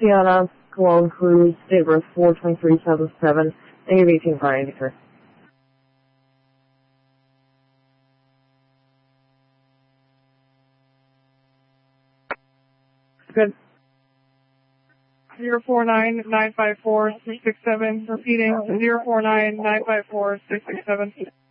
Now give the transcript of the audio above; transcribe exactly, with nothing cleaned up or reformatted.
Sienna, Cologne Cruise, date of birth four twenty-three seventy-seven, negative eighteen prior indicator. Good. Zero four nine nine five four six six seven. Repeating zero four nine nine five four six six seven.